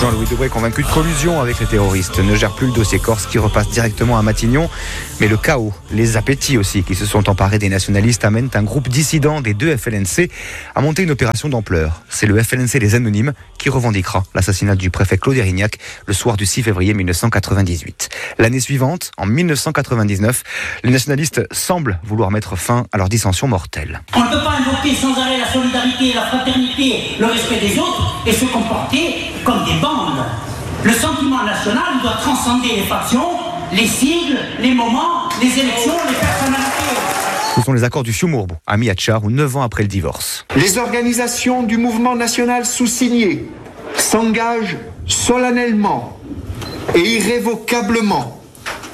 Jean-Louis Debré, convaincu de collusion avec les terroristes, ne gère plus le dossier corse qui repasse directement à Matignon. Mais le chaos, les appétits aussi qui se sont emparés des nationalistes amènent un groupe dissident des deux FLNC à monter une opération d'ampleur. C'est le FLNC des Anonymes qui revendiquera l'assassinat du préfet Claude Érignac le soir du 6 février 1998. L'année suivante, en 1999, les nationalistes semblent vouloir mettre fin à leur dissension mortelle. On ne peut pas invoquer sans arrêt la solidarité, la fraternité, le respect des autres et se comporter comme des bandes. Le sentiment national doit transcender les factions, les sigles, les moments, les élections, les personnalités. Ce sont les accords du Fiumurbo, à Miachar, 9 ans après le divorce. Les organisations du mouvement national sous-signé s'engagent solennellement et irrévocablement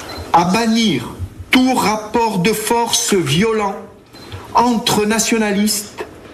à bannir tout rapport de force violent entre nationalistes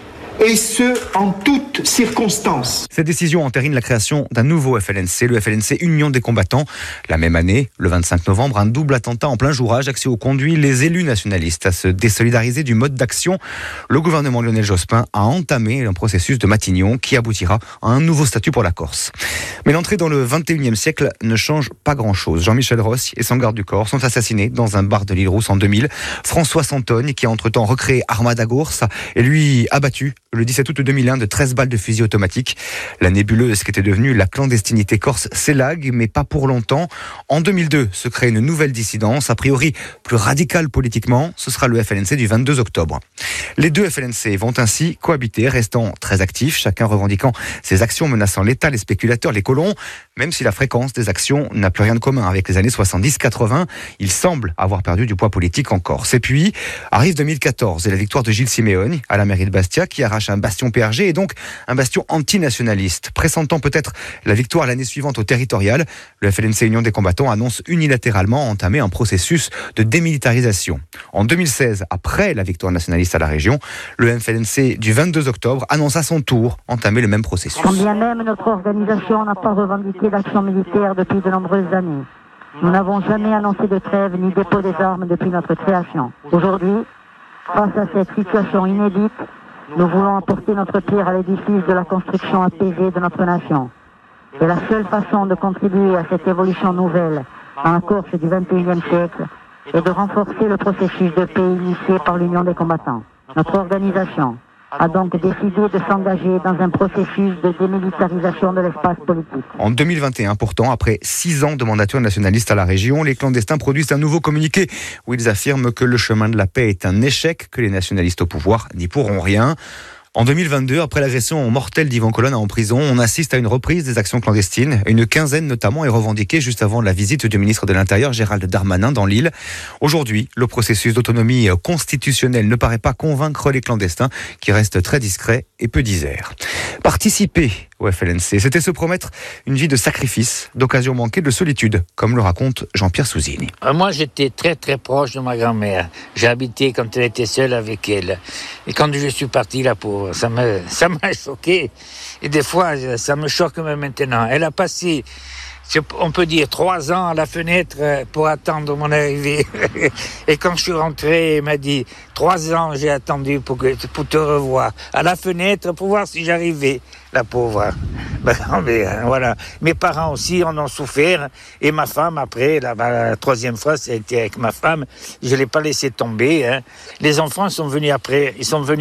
et ce, en toutes circonstances. Cette décision entérine la création d'un nouveau FLNC, le FLNC Union des combattants. La même année, le 25 novembre, un double attentat en plein jour à Ajaccio conduit les élus nationalistes à se désolidariser du mode d'action. Le gouvernement Lionel Jospin a entamé un processus de Matignon qui aboutira à un nouveau statut pour la Corse. Mais l'entrée dans le 21e siècle ne change pas grand-chose. Jean-Michel Rossi et son garde du corps sont assassinés dans un bar de l'Île-Rousse en 2000. François Santogne, qui a entre-temps recréé Armada Gorse, est lui abattu le 17 août 2001 de 13 balles de fusil automatique. La nébuleuse qui était devenue la clandestinité corse s'élague, mais pas pour longtemps. En 2002 se crée une nouvelle dissidence, a priori plus radicale politiquement. Ce sera le FLNC du 22 octobre. Les deux FLNC vont ainsi cohabiter, restant très actifs, chacun revendiquant ses actions menaçant l'État, les spéculateurs, les colons. Même si la fréquence des actions n'a plus rien de commun avec les années 70-80, ils semblent avoir perdu du poids politique en Corse. Et puis, arrive 2014 et la victoire de Gilles Simeoni à la mairie de Bastia, qui arrache un bastion PRG et donc un bastion antinationaliste. Pressentant peut-être la victoire l'année suivante au territorial, le FLNC Union des combattants annonce unilatéralement entamer un processus de démilitarisation. En 2016, après la victoire nationaliste à la région, le FLNC du 22 octobre annonce à son tour entamer le même processus. Quand bien même notre organisation n'a pas revendiqué d'action militaire depuis de nombreuses années, nous n'avons jamais annoncé de trêve ni dépôt des armes depuis notre création. Aujourd'hui, face à cette situation inédite, nous voulons apporter notre pierre à l'édifice de la construction apaisée de notre nation. Et la seule façon de contribuer à cette évolution nouvelle dans la Corse du XXIe siècle est de renforcer le processus de paix initié par l'Union des combattants. Notre organisation a donc décidé de s'engager dans un processus de démilitarisation de l'espace politique. En 2021, pourtant, après 6 ans de mandature nationaliste à la région, les clandestins produisent un nouveau communiqué où ils affirment que le chemin de la paix est un échec, que les nationalistes au pouvoir n'y pourront rien. En 2022, après l'agression mortelle d'Yvan Colonna en prison, on assiste à une reprise des actions clandestines. Une quinzaine notamment est revendiquée juste avant la visite du ministre de l'Intérieur, Gérald Darmanin, dans l'île. Aujourd'hui, le processus d'autonomie constitutionnelle ne paraît pas convaincre les clandestins, qui restent très discrets et peu disers. Participer au FLNC, c'était se promettre une vie de sacrifice, d'occasions manquées, de solitude, comme le raconte Jean-Pierre Souzini. Moi, j'étais très très proche de ma grand-mère. J'ai habité quand elle était seule avec elle. Et quand je suis parti, la pauvre, ça m'a choqué. Et des fois, ça me choque même maintenant. Elle a passé, on peut dire, 3 ans à la fenêtre pour attendre mon arrivée. Et quand je suis rentré, elle m'a dit, 3 ans j'ai attendu pour te revoir. À la fenêtre pour voir si j'arrivais, la pauvre. Voilà. Mes parents aussi en ont souffert. Et ma femme, après, la 3e fois, c'était avec ma femme. Je ne l'ai pas laissé tomber. Hein. Les enfants sont venus après.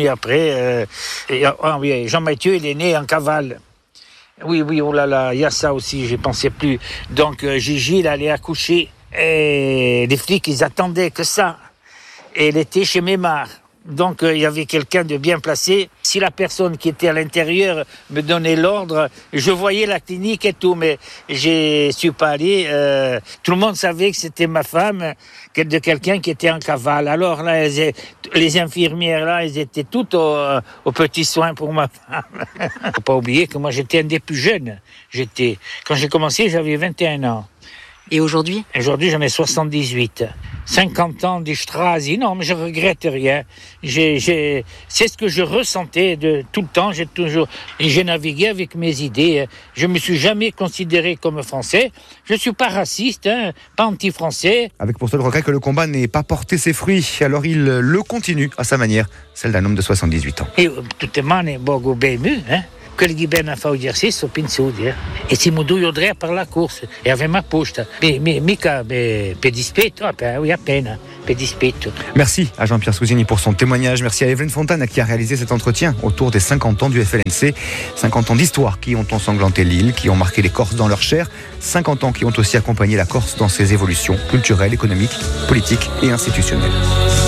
Jean-Mathieu, il est né en cavale. Oui, oh là là, il y a ça aussi, je pensais plus. Donc, Gigi, il allait accoucher. Et les flics, ils attendaient que ça. Et elle était chez Mémar. Donc, il y avait quelqu'un de bien placé. Si la personne qui était à l'intérieur me donnait l'ordre, je voyais la clinique et tout, mais je suis pas allé. Tout le monde savait que c'était ma femme, de quelqu'un qui était en cavale. Alors là, les infirmières, là, elles étaient toutes aux petits soins pour ma femme. Faut pas oublier que moi, j'étais un des plus jeunes. Quand j'ai commencé, j'avais 21 ans. Et aujourd'hui ? Aujourd'hui, j'en ai 78. 50 ans de Strasi, non, mais je regrette rien. C'est ce que je ressentais de tout le temps. J'ai navigué avec mes idées. Je me suis jamais considéré comme français. Je suis pas raciste, pas anti-français. Avec pour seul regret que le combat n'ait pas porté ses fruits. Alors il le continue à sa manière, celle d'un homme de 78 ans. Et tout le monde est beaucoup bému, quelli che ben fa esercizio pinzudi, e si muduio dre per la corsa, e aveva posta, mica per dispetto, oui, appena, per dispetto. Merci à Jean-Pierre Souzini pour son témoignage. Merci à Evelyne Fontane qui a réalisé cet entretien autour des 50 ans du FLNC. 50 ans d'histoire qui ont ensanglanté l'île, qui ont marqué les Corses dans leur chair. 50 ans qui ont aussi accompagné la Corse dans ses évolutions culturelles, économiques, politiques et institutionnelles.